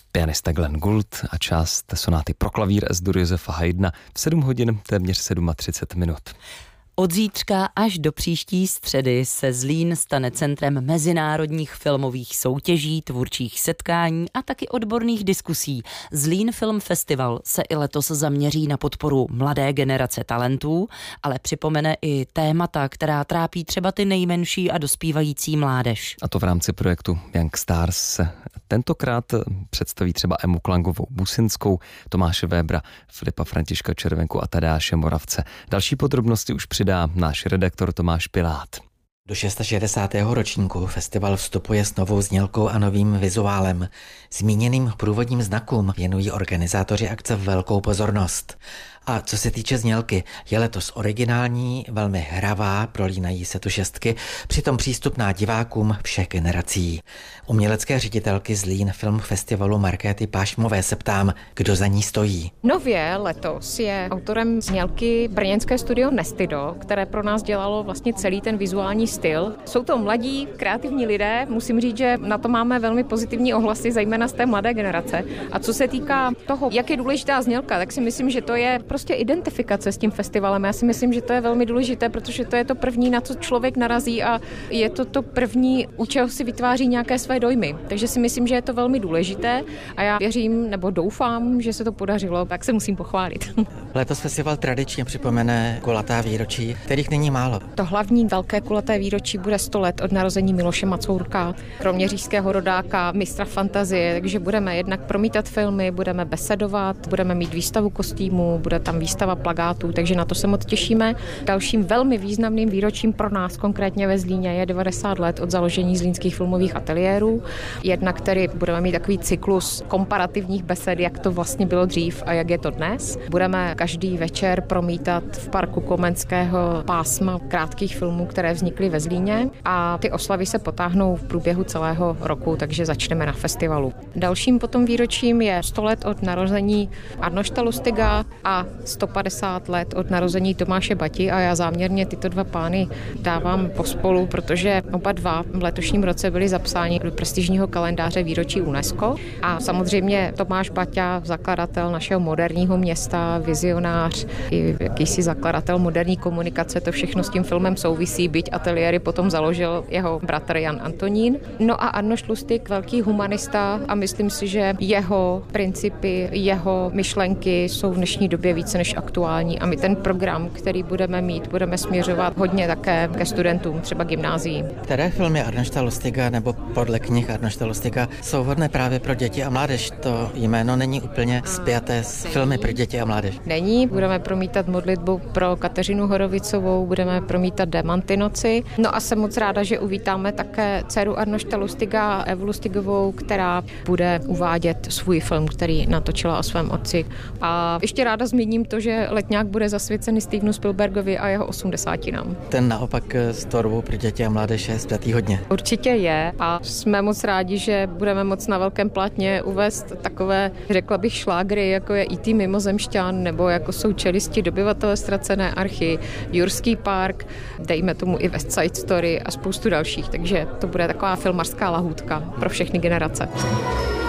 pianista Glenn Gould a část sonáty pro klavír S-dur Josefa Haydna v 7 hodin téměř 37 minut. Od zítřka až do příští středy se Zlín stane centrem mezinárodních filmových soutěží, tvůrčích setkání a taky odborných diskusí. Zlín Film Festival se i letos zaměří na podporu mladé generace talentů, ale připomene i témata, která trápí třeba ty nejmenší a dospívající mládež. A to v rámci projektu Young Stars se tentokrát představí třeba Emu Klangovou Businskou, Tomáše Vébra, Filipa Františka Červenku a Tadeáše Moravce. Další podrobnosti už přidá náš redaktor Tomáš Pilát. Do 660. ročníku festival vstupuje s novou znělkou a novým vizuálem. Zmíněným průvodním znakům věnují organizátoři akce velkou pozornost. A co se týče znělky, je letos originální, velmi hravá, prolínají se tu šestky, přitom přístupná divákům všech generací. Umělecké ředitelky Zlín Film Festivalu Markéty Pášmové se ptám, kdo za ní stojí. Nově letos je autorem znělky brněnské studio Nestido, které pro nás dělalo vlastně celý ten vizuální styl. Jsou to mladí, kreativní lidé, musím říct, že na to máme velmi pozitivní ohlasy, zejména z té mladé generace. A co se týká toho, jak je důležitá znělka, tak si myslím, že to je prostě identifikace s tím festivalem. Já si myslím, že to je velmi důležité, protože to je to první, na co člověk narazí a je to první, u čeho si vytváří nějaké své dojmy. Takže si myslím, že je to velmi důležité a já věřím nebo doufám, že se to podařilo, tak se musím pochválit. Letos festival tradičně připomene kulatá výročí, kterých není málo. To hlavní velké kulaté výročí bude 100 let od narození Miloše Macourka, kroměřížského rodáka, mistra fantazie, takže budeme jednak promítat filmy, budeme besedovat, budeme mít výstavu kostýmů, bude tam výstava plakátů, takže na to se moc těšíme. Dalším velmi významným výročím pro nás konkrétně ve Zlíně je 90 let od založení zlínských filmových ateliérů. Jednak tedy budeme mít takový cyklus komparativních besed, jak to vlastně bylo dřív a jak je to dnes. Budeme každý večer promítat v parku Komenského pásma krátkých filmů, které vznikly ve Zlíně a ty oslavy se potáhnou v průběhu celého roku, takže začneme na festivalu. Dalším potom výročím je 100 let od narození Arnošta Lustiga a 150 let od narození Tomáše Bati a já záměrně tyto dva pány dávám pospolu, protože oba dva v letošním roce byli zapsáni do prestižního kalendáře výročí UNESCO a samozřejmě Tomáš Baťa, zakladatel našeho moderního města, vizionář i jakýsi zakladatel moderní komunikace, to všechno s tím filmem souvisí, byť ateliéry potom založil jeho bratr Jan Antonín. No a Arnošt Lustig, velký humanista a myslím si, že jeho principy, jeho myšlenky jsou v dnešní době více než aktuální a my ten program, který budeme mít, budeme směřovat hodně také ke studentům, třeba gymnázií. Které filmy Arnošta Lustiga nebo podle knih Arnošta Lustiga jsou vhodné právě pro děti a mládež? To jméno není úplně spjaté s filmy pro děti a mládež. Není, budeme promítat modlitbu pro Kateřinu Horovicovou, budeme promítat Demantinoci. No a jsem moc ráda, že uvítáme také dceru Arnošta Lustiga, Evu Lustigovou, která bude uvádět svůj film, který natočila o svém otci. A ještě ráda zmíním to, že Letňák bude zasvěcený Stevenu Spielbergovi a jeho 80. Ten naopak s tvorbou pro děti a mládež je spjatý hodně. Určitě je a jsme moc rádi, že budeme moc na velkém plátně uvést takové, řekla bych, šlágry, jako je E.T. Mimozemšťan, nebo jako jsou Čelisti, Dobyvatelé ztracené archy, Jurský park, dejme tomu i West Side Story a spoustu dalších, takže to bude taková filmařská lahůdka pro všechny generace.